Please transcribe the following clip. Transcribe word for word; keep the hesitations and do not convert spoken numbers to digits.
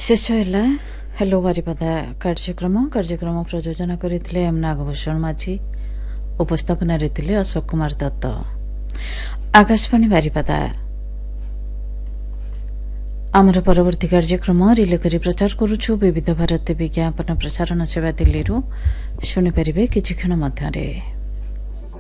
शेष है हेलो बारिपदा कार्यक्रम कार्यक्रम प्रयोजन करते एम नागभूषण माझी उपस्थापन रे अशोक कुमार दत्त। आकाशवाणी बारिपदा आमर परवर्ती कार्यक्रम रिले करी प्रचार करुछु विविध भारती विज्ञापन प्रसारण सेवा दिल्ली शुणी पारे किछि क्षण मध्यरे।